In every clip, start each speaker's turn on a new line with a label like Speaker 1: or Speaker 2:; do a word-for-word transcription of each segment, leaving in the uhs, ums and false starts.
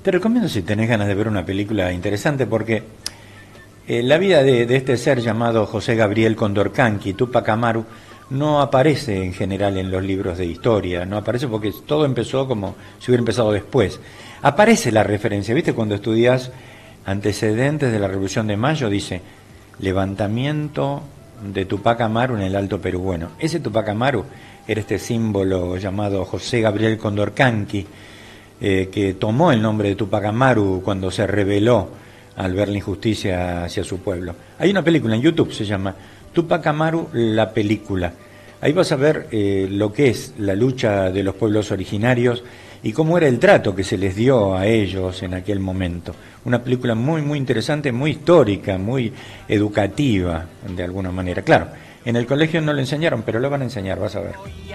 Speaker 1: Te recomiendo si tenés ganas de ver una película interesante porque eh, la vida de, de este ser llamado José Gabriel Condorcanqui, Túpac Amaru, no aparece en general en los libros de historia, no aparece porque todo empezó como si hubiera empezado después. Aparece la referencia, ¿viste? Cuando estudias antecedentes de la Revolución de Mayo, dice levantamiento de Túpac Amaru en el Alto Perú. Bueno, ese Túpac Amaru era este símbolo llamado José Gabriel Condorcanqui, eh, que tomó el nombre de Túpac Amaru cuando se rebeló al ver la injusticia hacia su pueblo. Hay una película en YouTube, se llama Túpac Amaru, la película. Ahí vas a ver eh, lo que es la lucha de los pueblos originarios y cómo era el trato que se les dio a ellos en aquel momento. Una película muy, muy interesante, muy histórica, muy educativa, de alguna manera. Claro, en el colegio no lo enseñaron, pero lo van a enseñar, vas a ver.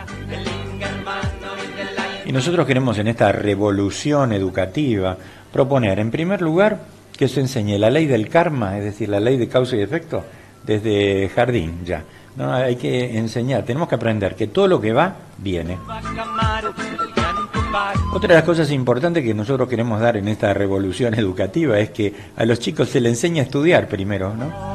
Speaker 1: Y nosotros queremos en esta revolución educativa proponer, en primer lugar, que se enseñe la ley del karma, es decir, la ley de causa y efecto, desde jardín ya. No, hay que enseñar, tenemos que aprender que todo lo que va, viene. Otra de las cosas importantes que nosotros queremos dar en esta revolución educativa es que a los chicos se les enseña a estudiar primero, ¿no?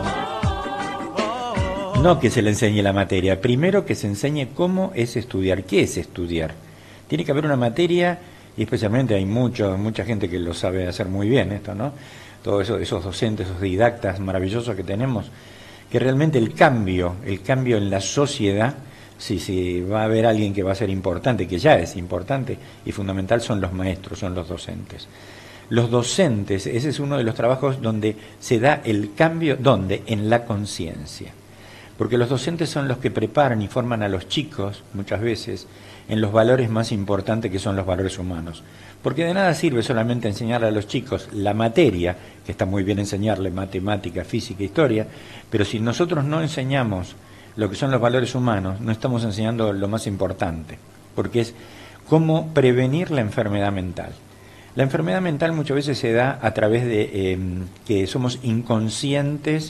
Speaker 1: No que se les enseñe la materia, primero que se enseñe cómo es estudiar, qué es estudiar. Tiene que haber una materia, y especialmente hay mucho, mucha gente que lo sabe hacer muy bien esto, ¿no? Todos eso, esos docentes, esos didactas maravillosos que tenemos, que realmente el cambio, el cambio en la sociedad, si, si va a haber alguien que va a ser importante, que ya es importante y fundamental, son los maestros, son los docentes. Los docentes, ese es uno de los trabajos donde se da el cambio, ¿dónde? En la conciencia. Porque los docentes son los que preparan y forman a los chicos, muchas veces, en los valores más importantes que son los valores humanos. Porque de nada sirve solamente enseñarle a los chicos la materia, que está muy bien enseñarle matemática, física, historia, pero si nosotros no enseñamos lo que son los valores humanos, no estamos enseñando lo más importante, porque es cómo prevenir la enfermedad mental. La enfermedad mental muchas veces se da a través de eh, que somos inconscientes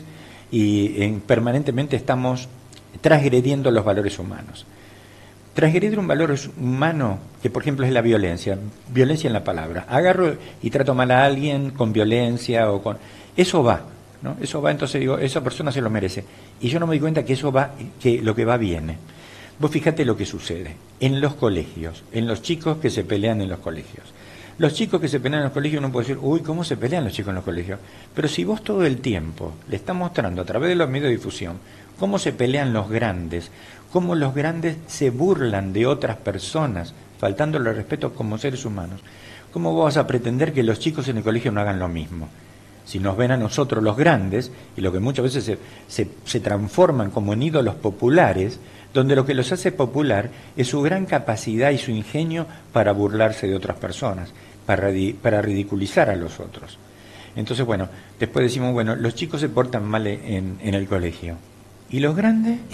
Speaker 1: y eh, permanentemente estamos transgrediendo los valores humanos. Transgredir un valor humano, que por ejemplo es la violencia, violencia en la palabra. Agarro y trato mal a alguien con violencia o con... Eso va, ¿no? Eso va, entonces digo, esa persona se lo merece. Y yo no me doy cuenta que eso va, que lo que va viene. Vos fíjate lo que sucede en los colegios, en los chicos que se pelean en los colegios. Los chicos que se pelean en los colegios, uno puede decir, uy, ¿cómo se pelean los chicos en los colegios? Pero si vos todo el tiempo le estás mostrando a través de los medios de difusión cómo se pelean los grandes, cómo los grandes se burlan de otras personas, faltándole el respeto como seres humanos, ¿cómo vos vas a pretender que los chicos en el colegio no hagan lo mismo? Si nos ven a nosotros los grandes, y lo que muchas veces se, se, se transforman como en ídolos populares, donde lo que los hace popular es su gran capacidad y su ingenio para burlarse de otras personas, para, para ridiculizar a los otros. Entonces, bueno, después decimos, bueno, los chicos se portan mal en, en el colegio. ¿Y los grandes?